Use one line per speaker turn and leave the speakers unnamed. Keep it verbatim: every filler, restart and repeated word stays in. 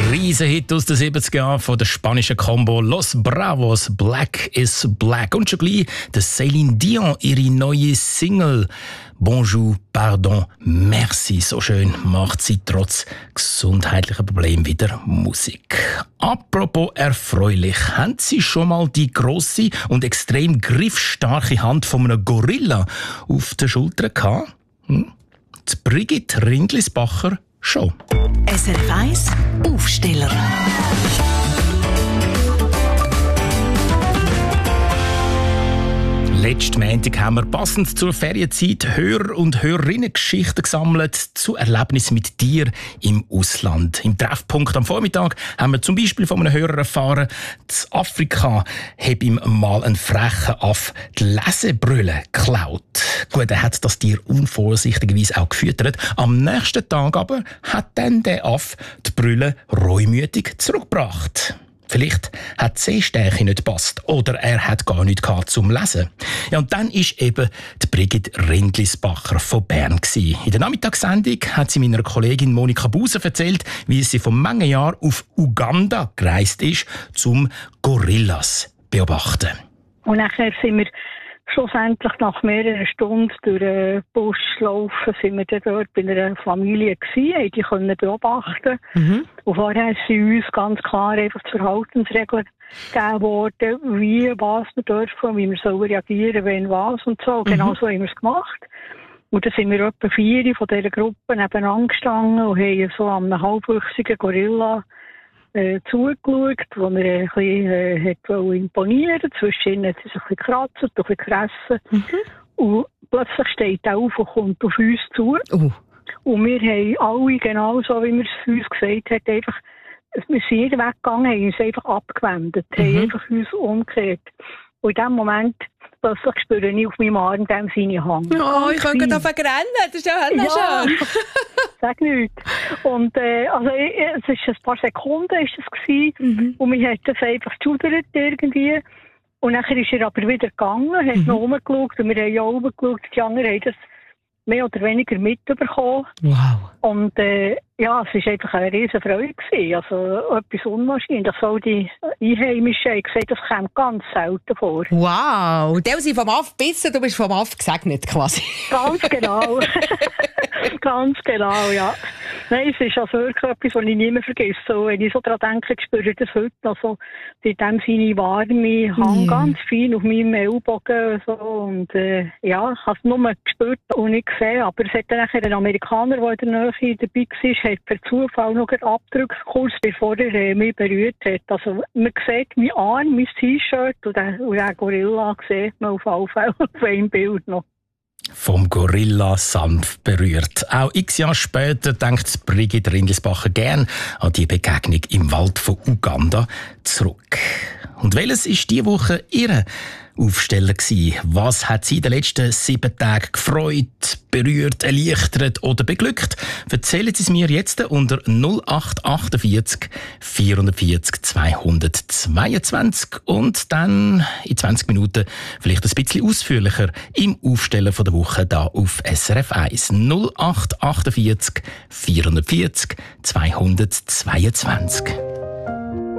Riesenhit aus den siebziger Jahren von der spanischen Combo Los Bravos, Black is Black. Und schon gleich der Céline Dion, ihre neue Single Bonjour, Pardon, Merci. So schön macht sie trotz gesundheitlicher Probleme wieder Musik. Apropos erfreulich, haben Sie schon mal die grosse und extrem griffstarke Hand von einem Gorilla auf der Schulter gehabt? Hm? Die Brigitte Rindlisbacher schon.
S R F eins Aufsteller.
Letzten Montag haben wir passend zur Ferienzeit Hörer- und Hörerinnen-Geschichten gesammelt zu Erlebnissen mit dir im Ausland. Im Treffpunkt am Vormittag haben wir zum Beispiel von einem Hörer erfahren, in Afrika hat ihm mal ein frecher Aff die Lesebrille geklaut. Gut, er hat das Tier unvorsichtigerweise auch gefüttert. Am nächsten Tag aber hat dann der Aff die Brille reumütig zurückgebracht. Vielleicht hat die Sehstärke nicht gepasst oder er hat gar nichts gehabt zum Lesen. Ja, und dann war eben die Brigitte Rindlisbacher von Bern gewesen. In der Nachmittagssendung hat sie meiner Kollegin Monika Buser erzählt, wie sie vor manchen Jahren auf Uganda gereist ist, um Gorillas zu beobachten.
Und nachher sind wir schlussendlich nach mehreren Stunden durch den Busch laufen, sind wir dann dort bei einer Familie gewesen, haben die können beobachten. Mhm. Und vorher sind uns ganz klar einfach die Verhaltensregeln gegeben worden, wie, was wir dürfen, wie wir sollen reagieren, wenn was und so. Mhm. Genau so haben wir es gemacht. Und dann sind wir etwa vier von dieser Gruppe nebeneinander gestanden und haben so an einem halbwüchsigen Gorilla Äh, zugeschaut, wo er äh, ein bisschen äh, hat imponieren wollte. Zwischen hat sie sich ein bisschen gekratzt und ein bisschen gefressen. Mhm. Und plötzlich steht er auf und kommt auf uns zu. Uh. Und wir haben alle, genau so wie wir es uns gesagt haben, einfach, wir sind nicht weggegangen, haben uns einfach abgewendet, mhm. haben einfach uns umgekehrt. Und in dem Moment plötzlich spüre ich auf meinem Arm dem seine Hand.
Oh, ich kann gerade auf rennen, das ist ja schön.
Ja, sag nichts. Und äh, also, es ist ein paar Sekunden ist es gewesen, mhm. und wir hat das einfach geschudert irgendwie. Und nachher ist er aber wieder gegangen, hat mhm. noch rumgeschaut und wir haben ja oben geschaut, die anderen haben das mehr oder weniger mitbekommen.
Wow.
Und äh, ja, es war einfach eine riesen Freude gewesen. Also etwas unwahrscheinlich. Also die Einheimischen haben gesagt, das kommt ganz selten vor.
Wow, der sind vom Aff gebissen, du bist vom Aff gesegnet quasi.
Ganz genau. Ganz genau, ja. Nein, es ist also wirklich etwas, was ich nie mehr vergesse. So, wenn ich so daran denke, spüre ich das heute noch so. In dem seine warme Hand, yeah. ganz fein auf meinem Ellbogen. So. Und äh, ja, ich habe es nur gespürt und nicht gesehen. Aber es hat dann nachher ein Amerikaner, der in der Nähe dabei war, hat per Zufall noch einen Abdruck kurz bevor er äh, mich berührt hat. Also man sieht meinen Arm, mein T-Shirt und den, und den Gorilla sieht man auf alle Fälle auf einem Bild noch.
Vom Gorilla sanft berührt. Auch x Jahre später denkt Brigitte Rindlisbacher gern an die Begegnung im Wald von Uganda zurück. Und welches ist diese Woche Ihre Aufsteller gewesen? Was hat Sie in den letzten sieben Tagen gefreut, berührt, erleichtert oder beglückt? Erzählen Sie es mir jetzt unter null acht achtundvierzig vierundvierzig zweihundertzweiundzwanzig und dann in zwanzig Minuten vielleicht ein bisschen ausführlicher im Aufsteller von der Woche da auf S R F eins. null acht achtundvierzig vierundvierzig zweihundertzweiundzwanzig.